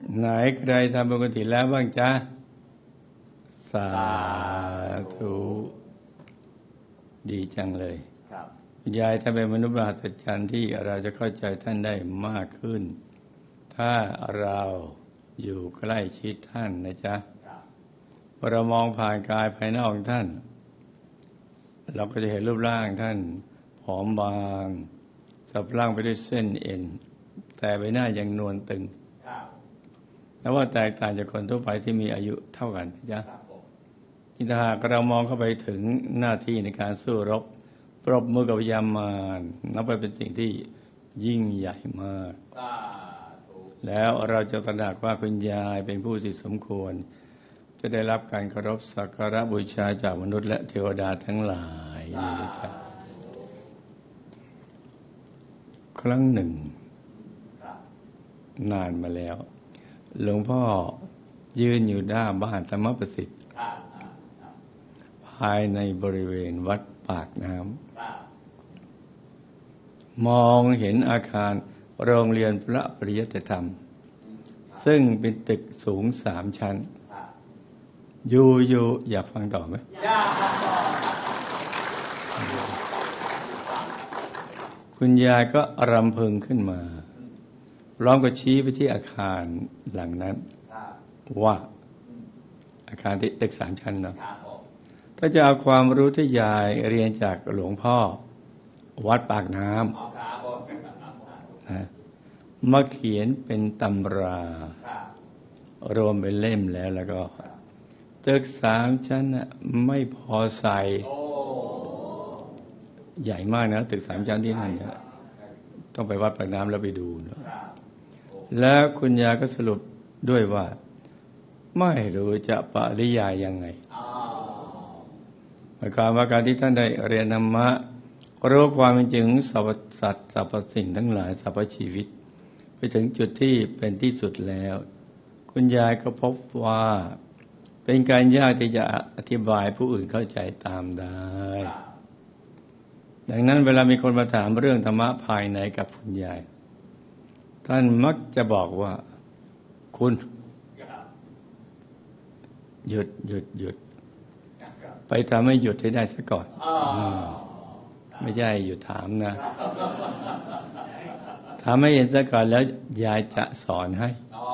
ไหนใครทำบุญกฐินแล้วบ้างจ๊ะสาธุดีจังเลยยายถ้าเป็นมนุษย์มหัศจรรย์ที่เราจะเข้าใจท่านได้มากขึ้นถ้าเราอยู่ใกล้ชิดท่านนะจ๊ะเรามองผ่านกายภายนอกของท่านเราก็จะเห็นรูปร่างท่านผอมบางสับร่างไปด้วยเส้นเอ็นแต่ใบหน้ายังนวลตึงและว่าแตกต่างจากคนทั่วไปที่มีอายุเท่ากันนะจ๊ะถ้าหากเรามองเข้าไปถึงหน้าที่ในการสู้รบปรบมือกับพยามารนับไปเป็นสิ่งที่ยิ่งใหญ่มากแล้วเราจะตระหนักว่าคุณยายเป็นผู้ที่สมควรจะได้รับการเคารพสักการะบูชาจากมนุษย์และเทวดาทั้งหลายนี่นะครับครั้งหนึ่งนานมาแล้วหลวงพ่อยืนอยู่หน้าบ้านธรรมประสิทธิ์ภายในบริเวณวัดปากน้ำมองเห็นอาคารโรงเรียนพระปริยัติธรรมซึ่งเป็นตึกสูง3 ชั้นอยู่อยากฟังต่อไหมคุณยายก็รำพึงขึ้นมาพร้อมกับชี้ไปที่อาคารหลังนั้นว่าอาคารตึก3 ชั้นเนาะถ้าจะเอาความรู้ที่ยายเรียนจากหลวงพ่อวัดปากน้ำมาเขียนเป็นตำรารวมเป็นเล่มแล้วก็ตึก3 ชั้นน่ะไม่พอใส่ใหญ่มากนะตึก3 ชั้นที่นั่นเนี่ยต้องไปวัดปากน้ำแล้วไปดูนะแล้วคุณยายก็สรุปด้วยว่าไม่รู้จะปริยายยังไงหมายความว่าการที่ท่านได้เรียนธรรมะรู้ความเป็นจริงสรรพสัตว์สรรพสิ่งทั้งหลายสรรพชีวิตไปถึงจุดที่เป็นที่สุดแล้วคุณยายก็พบว่าเป็นการยากที่จะอธิบายผู้อื่นเข้าใจตามได้ดังนั้นเวลามีคนมาถามเรื่องธรรมะภายในกับคุณยายท่านมักจะบอกว่าคุณหยุดไปทำให้หยุดให้ได้ซะก่อนไม่ใช่หยุดถามนะถามให้เห็นซะก่อนแล้วยายจะสอนให้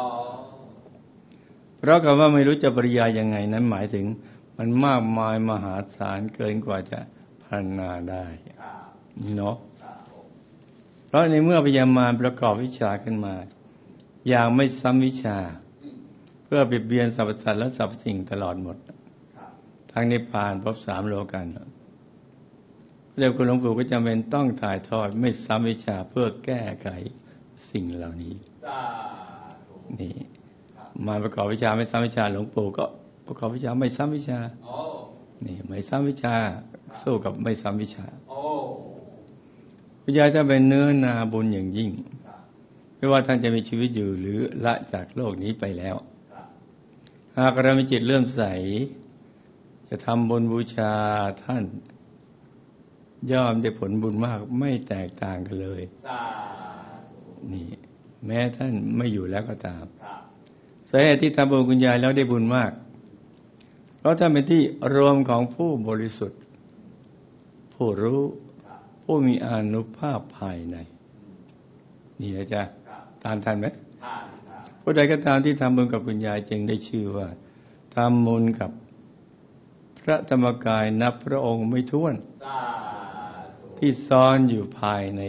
เพราะคำว่าไม่รู้จะปริยายยังไงนั้นหมายถึงมันมากมายมหาศาลเกินกว่าจะพรรณนาได้เนาะเพราะในเมื่อพยามารประกอบวิชาขึ้นมาอย่างไม่ซ้ำวิชาเพื่อเบียดเบียนสรรพสัตว์และสรรพสิ่งตลอดหมดทั้งนิพพานภพ3 โลกันเรียกคุณหลวงปู่ก็จำเป็นต้องถ่ายทอดไม่ซ้ำวิชาเพื่อแก้ไขสิ่งเหล่านี้นี่มาประกอบวิชาไม่ซ้ำวิชาหลวงปู่ก็ประกอบวิชาไม่ซ้ำวิชานี่ไม่ซ้ำวิชาสู้กับไม่ซ้ำวิชาคุณยายจะเป็นเนื้อนาบุญอย่างยิ่งไม่ว่าท่านจะมีชีวิตอยู่หรือละจากโลกนี้ไปแล้วหากเรามีจิตเลื่อมใสจะทำบุญบูชาท่านย่อมได้ผลบุญมากไม่แตกต่างกันเลยนี่แม้ท่านไม่อยู่แล้วก็ตามสาเหตุที่ทำบุญคุณยายแล้วได้บุญมากเพราะท่านเป็นที่รวมของผู้บริสุทธิ์ผู้รู้ผู้มีอานุภาพภายในนี่นะจ๊ะตามทันไหมผู้ใดก็ตามที่ทำบุญกับคุณยายจึงได้ชื่อว่าทำบุญกับพระธรรมกายนับพระองค์ไม่ถ้วนที่ซ่อนอยู่ภายใน